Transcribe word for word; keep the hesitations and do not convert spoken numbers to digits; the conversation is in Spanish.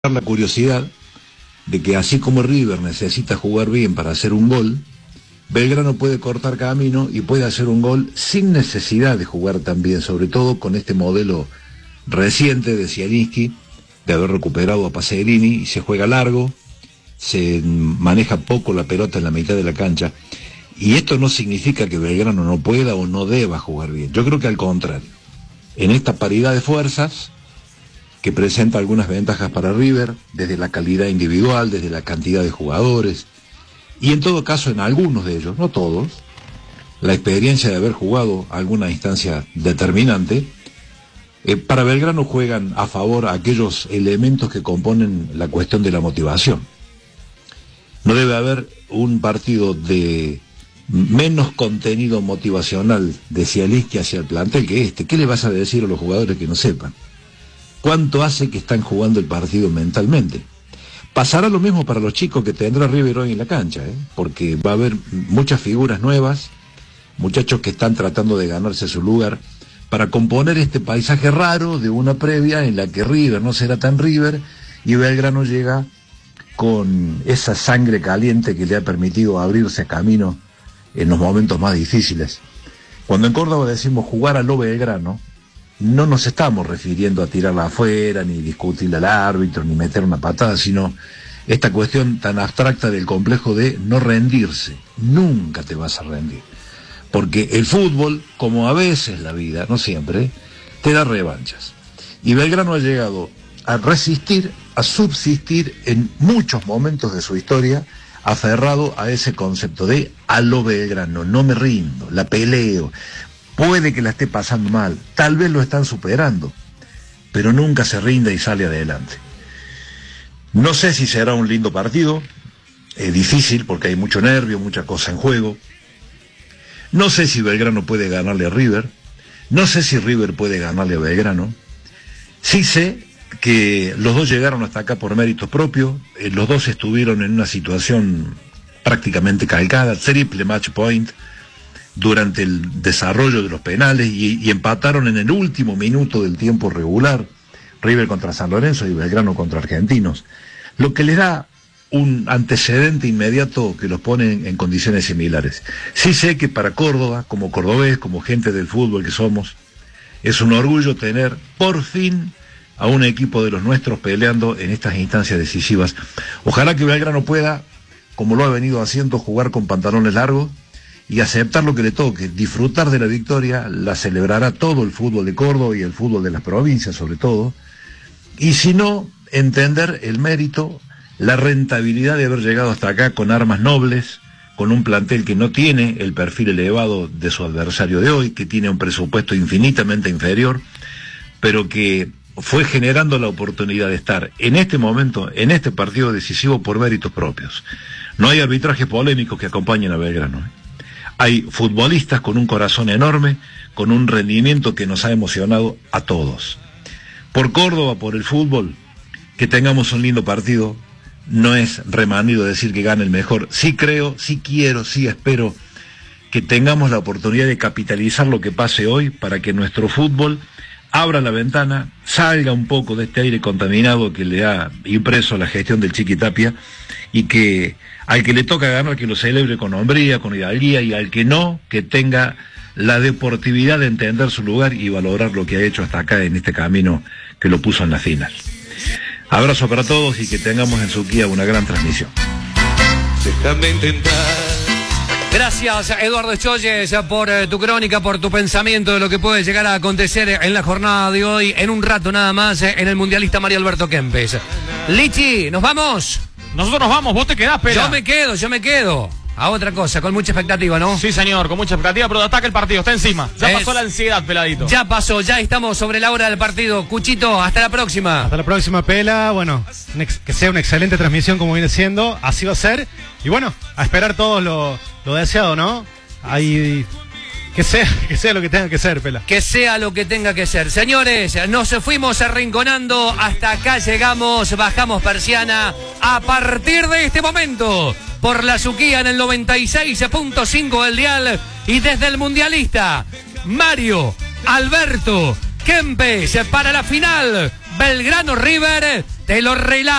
la curiosidad de que así como River necesita jugar bien para hacer un gol, Belgrano puede cortar camino y puede hacer un gol sin necesidad de jugar tan bien, sobre todo con este modelo reciente de Zielinski, de haber recuperado a Pacerini, y se juega largo, se maneja poco la pelota en la mitad de la cancha, y esto no significa que Belgrano no pueda o no deba jugar bien. Yo creo que al contrario, en esta paridad de fuerzas, que presenta algunas ventajas para River, desde la calidad individual, desde la cantidad de jugadores, y en todo caso en algunos de ellos, no todos, la experiencia de haber jugado alguna instancia determinante, eh, para Belgrano juegan a favor aquellos elementos que componen la cuestión de la motivación. No debe haber un partido de menos contenido motivacional de Zielinski hacia el plantel que este. ¿Qué le vas a decir a los jugadores que no sepan? ¿Cuánto hace que están jugando el partido mentalmente? Pasará lo mismo para los chicos que tendrá River hoy en la cancha, ¿eh? Porque va a haber muchas figuras nuevas, muchachos que están tratando de ganarse su lugar, para componer este paisaje raro de una previa en la que River no será tan River, y Belgrano llega con esa sangre caliente que le ha permitido abrirse camino en los momentos más difíciles. Cuando en Córdoba decimos jugar a lo Belgrano, no nos estamos refiriendo a tirarla afuera, ni discutirle al árbitro, ni meter una patada, sino esta cuestión tan abstracta del complejo de no rendirse. Nunca te vas a rendir. Porque el fútbol, como a veces la vida, no siempre, te da revanchas. Y Belgrano ha llegado a resistir, a subsistir en muchos momentos de su historia, aferrado a ese concepto de a lo Belgrano, no me rindo, la peleo. Puede que la esté pasando mal, tal vez lo están superando, pero nunca se rinda y sale adelante. No sé si será un lindo partido, es difícil porque hay mucho nervio, mucha cosa en juego. No sé si Belgrano puede ganarle a River, no sé si River puede ganarle a Belgrano. Sí sé que los dos llegaron hasta acá por méritos propios, eh, los dos estuvieron en una situación prácticamente calcada, triple match point, durante el desarrollo de los penales, y, y empataron en el último minuto del tiempo regular, River contra San Lorenzo y Belgrano contra Argentinos, lo que les da un antecedente inmediato que los pone en, en condiciones similares. Sí sé que para Córdoba, como cordobés, como gente del fútbol que somos, es un orgullo tener por fin a un equipo de los nuestros peleando en estas instancias decisivas. Ojalá que Belgrano pueda, como lo ha venido haciendo, jugar con pantalones largos y aceptar lo que le toque, disfrutar de la victoria. La celebrará todo el fútbol de Córdoba y el fútbol de las provincias sobre todo, y si no, entender el mérito, la rentabilidad de haber llegado hasta acá con armas nobles, con un plantel que no tiene el perfil elevado de su adversario de hoy, que tiene un presupuesto infinitamente inferior, pero que fue generando la oportunidad de estar en este momento, en este partido decisivo, por méritos propios. No hay arbitrajes polémicos que acompañen a Belgrano, ¿eh? Hay futbolistas con un corazón enorme, con un rendimiento que nos ha emocionado a todos. Por Córdoba, por el fútbol, que tengamos un lindo partido, no es remanido decir que gane el mejor. Sí creo, sí quiero, sí espero que tengamos la oportunidad de capitalizar lo que pase hoy para que nuestro fútbol abra la ventana, salga un poco de este aire contaminado que le ha impreso la gestión del Chiqui Tapia, y que al que le toca ganar, que lo celebre con hombría, con hidalguía, y al que no, que tenga la deportividad de entender su lugar y valorar lo que ha hecho hasta acá en este camino que lo puso en la final. Abrazo para todos y que tengamos en Suquía una gran transmisión. Déjame intentar. Gracias, Eduardo Cholles, por eh, tu crónica, por tu pensamiento de lo que puede llegar a acontecer en la jornada de hoy, en un rato nada más, eh, en el mundialista Mario Alberto Kempes. Lichi, ¿nos vamos? Nosotros nos vamos, vos te quedás, Pela. Yo me quedo, yo me quedo. A otra cosa, con mucha expectativa, ¿no? Sí, señor, con mucha expectativa, pero ataca el partido, está encima. Ya es... pasó la ansiedad, Peladito. Ya pasó, ya estamos sobre la hora del partido. Cuchito, hasta la próxima. Hasta la próxima, Pela. Bueno, que sea una excelente transmisión como viene siendo, así va a ser. Y bueno, a esperar todos lo, lo deseado, ¿no? Ahí... Que sea, que sea lo que tenga que ser, Pela. Que sea lo que tenga que ser. Señores, nos fuimos arrinconando. Hasta acá llegamos, bajamos persiana. A partir de este momento, por la Suquía en el noventa y seis punto cinco del dial, y desde el mundialista, Mario Alberto Kempes, para la final Belgrano River. Te lo relato.